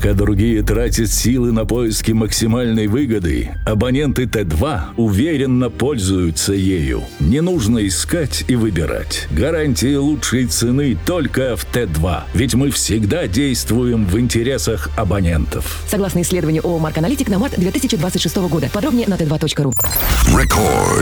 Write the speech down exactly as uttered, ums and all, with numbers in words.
Пока другие тратят силы на поиски максимальной выгоды, абоненты Т два уверенно пользуются ею. Не нужно искать и выбирать. Гарантия лучшей цены только в Т два. Ведь мы всегда действуем в интересах абонентов. Согласно исследованию ООО «Марк Аналитик» на март две тысячи двадцать шестого года. Подробнее на тэ два точка ру. Record.